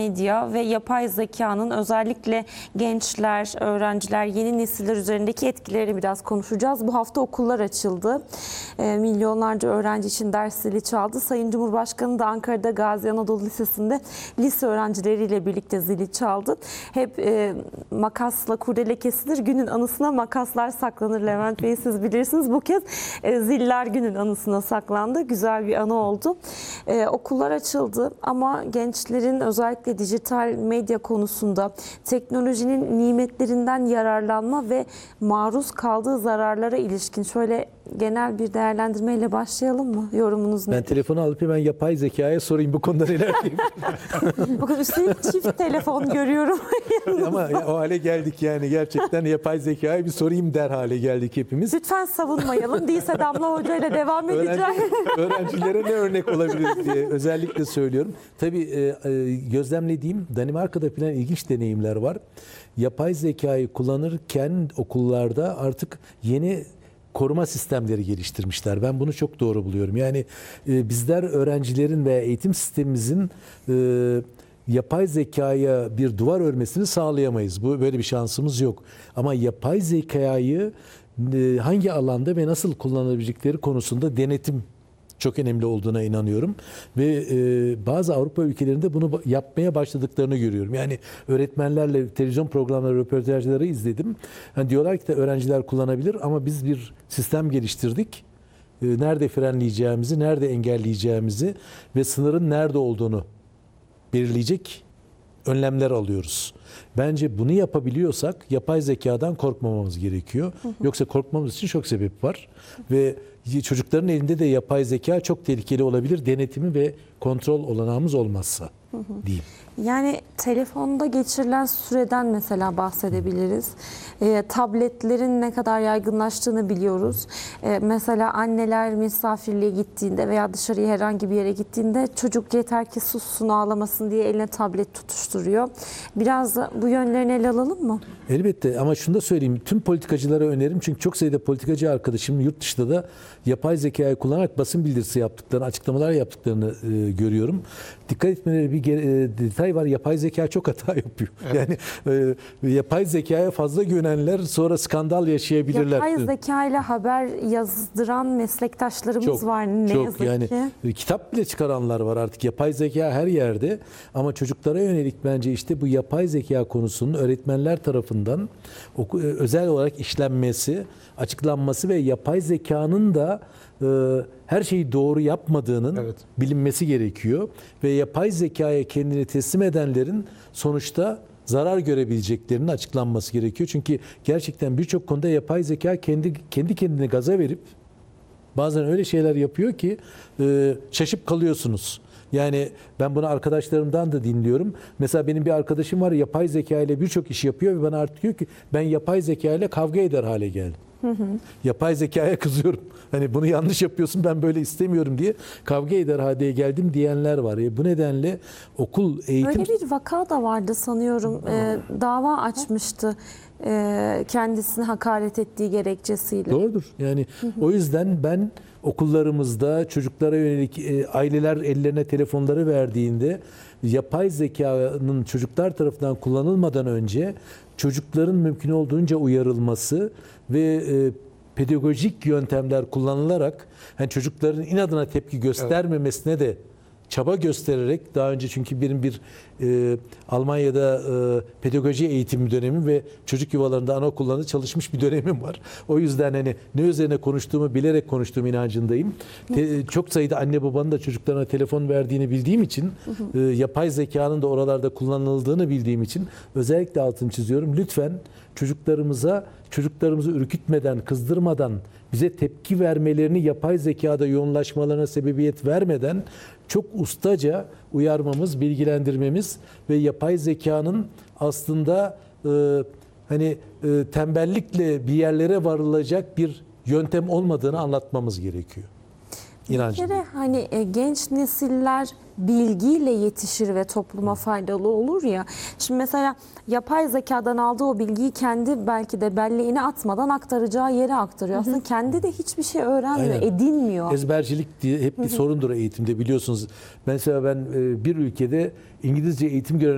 medya ve yapay zekanın özellikle gençler, öğrenciler, yeni nesiller üzerindeki etkileri biraz konuşacağız. Bu hafta okullar açıldı. Milyonlarca öğrenci için ders zili çaldı. Sayın Cumhurbaşkanı da Ankara'da Gazi Anadolu Lisesi'nde lise öğrencileriyle birlikte zili çaldı. Hep makasla kurdele kesilir, günün anısına makaslar saklanır. Levent Bey, siz bilirsiniz. Bu kez ziller günün anısına saklandı. Güzel bir anı oldu. Okullar açıldı ama gençlerin özellikle dijital medya konusunda teknolojinin nimetlerinden yararlanma ve maruz kaldığı zararlara ilişkin şöyle genel bir değerlendirmeyle başlayalım mı? Yorumunuz ne? Ben telefonu alıp hemen yapay zekaya sorayım bu konuda neler diyeyim. Bugün üstelik çift telefon görüyorum. Ama o hale geldik yani, gerçekten yapay zekaya bir sorayım der hale geldik hepimiz. Lütfen savunmayalım. Değilse Damla Hoca ile devam edeceğim. Öğrencilere ne örnek olabiliriz diye özellikle söylüyorum. Tabii gözlemlediğim Danimarka'da falan ilginç deneyimler var. Yapay zekayı kullanırken okullarda artık yeni koruma sistemleri geliştirmişler. Ben bunu çok doğru buluyorum. Yani bizler öğrencilerin ve eğitim sistemimizin yapay zekaya bir duvar örmesini sağlayamayız. Böyle bir şansımız yok. Ama yapay zekayı hangi alanda ve nasıl kullanabilecekleri konusunda denetim çok önemli olduğuna inanıyorum. Ve bazı Avrupa ülkelerinde bunu yapmaya başladıklarını görüyorum. Yani öğretmenlerle televizyon programları, röportajları izledim. Yani diyorlar ki de öğrenciler kullanabilir ama biz bir sistem geliştirdik. Nerede frenleyeceğimizi, nerede engelleyeceğimizi ve sınırın nerede olduğunu belirleyecek önlemler alıyoruz. Bence bunu yapabiliyorsak yapay zekadan korkmamamız gerekiyor. Yoksa korkmamız için çok sebep var. Ve çocukların elinde de yapay zeka çok tehlikeli olabilir. Denetimi ve kontrol olanağımız olmazsa diyeyim. Yani telefonda geçirilen süreden mesela bahsedebiliriz. Tabletlerin ne kadar yaygınlaştığını biliyoruz. Mesela anneler misafirliğe gittiğinde veya dışarıya herhangi bir yere gittiğinde çocuk yeter ki sussun, ağlamasın diye eline tablet tutuşturuyor. Biraz da bu yönlerini ele alalım mı? Elbette, ama şunu da söyleyeyim. Tüm politikacılara öneririm. Çünkü çok sayıda politikacı arkadaşım yurt dışında da yapay zekayı kullanarak basın bildirisi yaptıklarını, açıklamalar yaptıklarını görüyorum. Dikkat etmeleri bir detay var. Yapay zeka çok hata yapıyor. Evet. Yani yapay zekaya fazla güvenenler sonra skandal yaşayabilirler. Yapay zeka ile haber yazdıran meslektaşlarımız var ne yazık yani, ki. Kitap bile çıkaranlar var artık. Yapay zeka her yerde. Ama çocuklara yönelik bence işte bu yapay zeka konusunun öğretmenler tarafından özel olarak işlenmesi, açıklanması ve yapay zekanın da her şeyi doğru yapmadığının bilinmesi gerekiyor. Ve yapay zekaya kendini teslim edenlerin sonuçta zarar görebileceklerinin açıklanması gerekiyor. Çünkü gerçekten birçok konuda yapay zeka kendi kendine gaza verip bazen öyle şeyler yapıyor ki şaşıp kalıyorsunuz. Yani ben bunu arkadaşlarımdan da dinliyorum. Mesela benim bir arkadaşım var, yapay zeka ile birçok iş yapıyor ve bana artık diyor ki ben yapay zeka ile kavga eder hale geldim. Yapay zekaya kızıyorum. Hani bunu yanlış yapıyorsun, ben böyle istemiyorum diye kavga eder hale geldim diyenler var. Bu nedenle okul eğitim... Öyle bir vaka da vardı sanıyorum. Dava açmıştı. Kendisini hakaret ettiği gerekçesiyle. Doğrudur. Yani o yüzden ben okullarımızda çocuklara yönelik aileler ellerine telefonları verdiğinde yapay zekanın çocuklar tarafından kullanılmadan önce çocukların mümkün olduğunca uyarılması ve pedagojik yöntemler kullanılarak yani çocukların inadına tepki göstermemesine de çaba göstererek, daha önce çünkü benim bir Almanya'da pedagoji eğitimi dönemi ve çocuk yuvalarında anaokullarında çalışmış bir dönemim var. O yüzden hani ne üzerine konuştuğumu bilerek konuştuğum inancındayım. Çok sayıda anne babanın da çocuklarına telefon verdiğini bildiğim için, yapay zekanın da oralarda kullanıldığını bildiğim için özellikle altını çiziyorum. Lütfen çocuklarımızı ürkütmeden, kızdırmadan, bize tepki vermelerini yapay zekada yoğunlaşmalarına sebebiyet vermeden çok ustaca uyarmamız, bilgilendirmemiz ve yapay zekanın aslında tembellikle bir yerlere varılacak bir yöntem olmadığını anlatmamız gerekiyor. Bir kere hani genç nesiller bilgiyle yetişir ve topluma faydalı olur ya. Şimdi mesela yapay zekadan aldığı o bilgiyi kendi belki de belleğine atmadan aktaracağı yere aktarıyor. Aslında kendi de hiçbir şey öğrenmiyor, edinmiyor. Ezbercilik diye hep bir sorundur eğitimde, biliyorsunuz. Mesela ben bir ülkede İngilizce eğitim gören